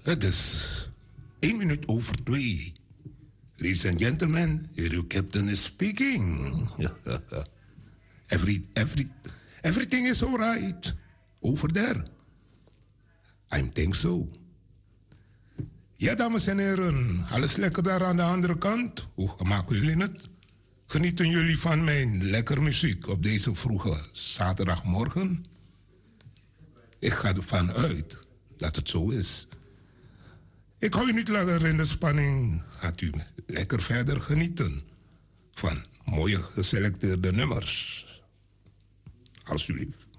Het is 1 minuut over 2. Ladies and gentlemen, here your captain is speaking. Everything is alright. Over there. I think so. Ja, dames en heren, alles lekker daar aan de andere kant? Hoe maken jullie het? Genieten jullie van mijn lekker muziek op deze vroege zaterdagmorgen? Ik ga ervan uit dat het zo is. Ik hou u niet langer in de spanning. Gaat u lekker verder genieten van mooie geselecteerde nummers. Alsjeblieft.